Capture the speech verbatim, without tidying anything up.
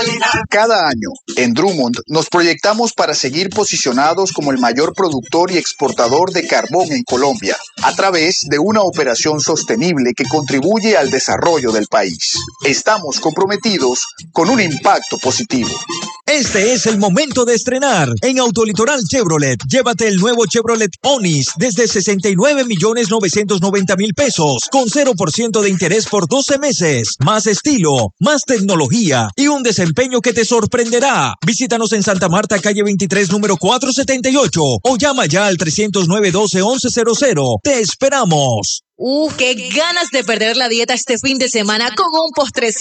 calidad. Cada año, en Drummond, nos proyectamos para seguir posicionados como el mayor productor y exportador de carbón en Colombia, a través de una operación sostenible que contribuye al desarrollo del país. Estamos comprometidos con un impacto positivo. Este es el momento de estrenar en Autolitoral Chevrolet. Llévate el nuevo Chevrolet Onix desde sesenta y nueve millones novecientos noventa mil pesos con cero por ciento de interés por doce meses. Más estilo, más tecnología y un desempeño que te sorprenderá. Visítanos en Santa Marta, calle veintitrés, número cuatrocientos setenta y ocho o llama ya al trescientos nueve, doce, once cero cero. ¡Te esperamos! ¡Uh, qué ganas de perder la dieta este fin de semana con un postrecito!